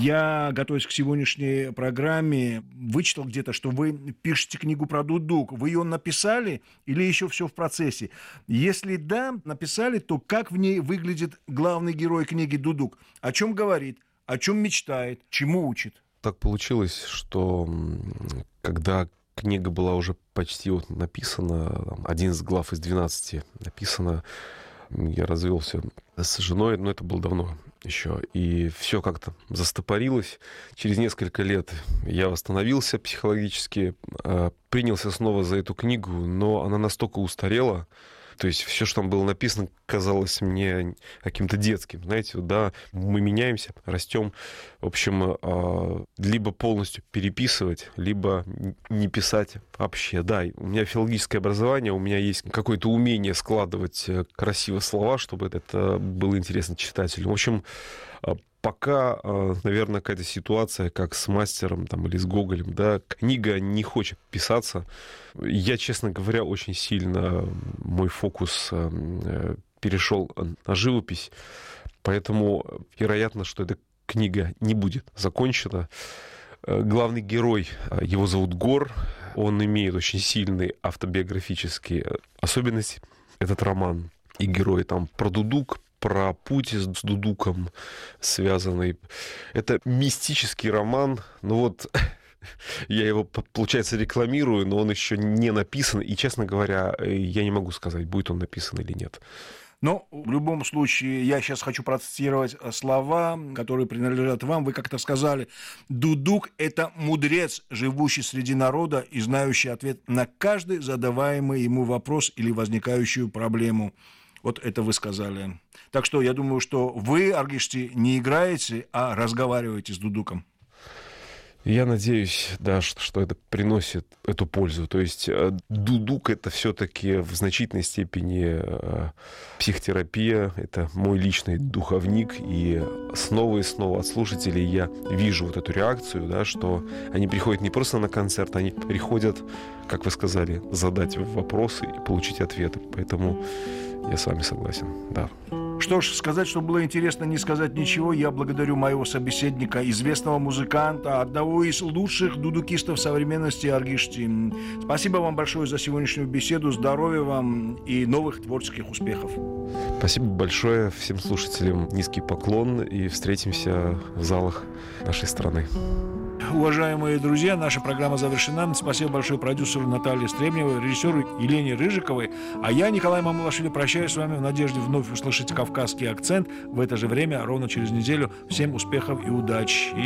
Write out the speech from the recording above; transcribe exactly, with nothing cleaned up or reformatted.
Я, готовясь к сегодняшней программе, вычитал где-то, что вы пишете книгу про дудук. Вы ее написали или еще все в процессе? Если да, написали, то как в ней выглядит главный герой книги дудук? О чем говорит? О чем мечтает? Чему учит? Так получилось, что когда книга была уже почти вот написана, одиннадцать глав из двенадцати написано, я развелся с женой, но это было давно еще, и все как-то застопорилось. Через несколько лет я восстановился психологически, принялся снова за эту книгу, но она настолько устарела, то есть все, что там было написано, казалось мне каким-то детским. Знаете, да, мы меняемся, растем. В общем, либо полностью переписывать, либо не писать вообще. Да, у меня филологическое образование, у меня есть какое-то умение складывать красиво слова, чтобы это было интересно читателю. В общем, пока, наверное, какая-то ситуация, как с мастером там, или с Гоголем, да, книга не хочет писаться. Я, честно говоря, очень сильно мой фокус перешел на живопись, поэтому вероятно, что эта книга не будет закончена. Главный герой, его зовут Гор, он имеет очень сильные автобиографические особенности, этот роман. И герой там про дудук, про путь с дудуком связанный. Это мистический роман. Ну вот, я его, получается, рекламирую, но он еще не написан. И, честно говоря, я не могу сказать, будет он написан или нет. Но в любом случае, я сейчас хочу процитировать слова, которые принадлежат вам. Вы как-то сказали, дудук – это мудрец, живущий среди народа и знающий ответ на каждый задаваемый ему вопрос или возникающую проблему. Вот это вы сказали. Так что я думаю, что вы, Аргишти, не играете, а разговариваете с дудуком. Я надеюсь, да, что это приносит эту пользу. То есть дудук — это все-таки в значительной степени психотерапия, это мой личный духовник, и снова и снова от слушателей я вижу вот эту реакцию, да, что они приходят не просто на концерт, они приходят, как вы сказали, задать вопросы и получить ответы. Поэтому я с вами согласен, да. Что ж, сказать, что было интересно, не сказать ничего. Я благодарю моего собеседника, известного музыканта, одного из лучших дудукистов современности Аргишти. Спасибо вам большое за сегодняшнюю беседу. Здоровья вам и новых творческих успехов. Спасибо большое всем слушателям. Низкий поклон, и встретимся в залах нашей страны. Уважаемые друзья, наша программа завершена. Спасибо большое продюсеру Наталье Стребневой, режиссеру Елене Рыжиковой. А я, Николай Мамулашвили, прощаюсь с вами в надежде вновь услышать кавказский акцент в это же время, ровно через неделю. Всем успехов и удачи.